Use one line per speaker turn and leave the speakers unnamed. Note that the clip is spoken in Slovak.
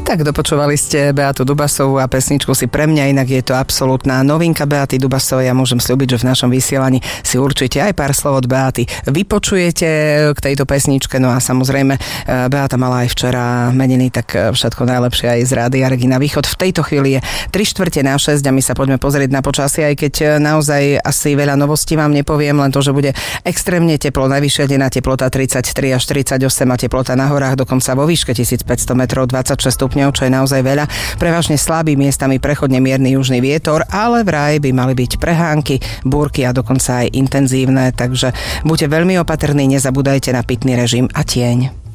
Tak dopočúvali ste Beatu Dubasovú a pesničku Si pre mňa, inak je to absolútna novinka Beaty Dubasovej. Ja môžem sľúbiť, že v našom vysielaní si určite aj pár slov od Beaty vypočujete k tejto pesničke. No a samozrejme, Beata mala aj včera meniny, tak všetko najlepšie aj z Rádia Regina Východ. V tejto chvíli je 3:45 a my sa poďme pozrieť na počasie, aj keď naozaj asi veľa novostí vám nepoviem, len to, že bude extrémne teplo. Najvyššia denná teplota 33 až 38 a teplota na horách dokonca vo výške 1500 metrov 26 stupňov, čo je naozaj veľa. Prevažne slabý, miestami prechodne mierny južný vietor, ale vraj by mali byť prehánky, búrky a dokonca aj intenzívne, takže buďte veľmi opatrní, nezabúdajte na pitný režim a tieň.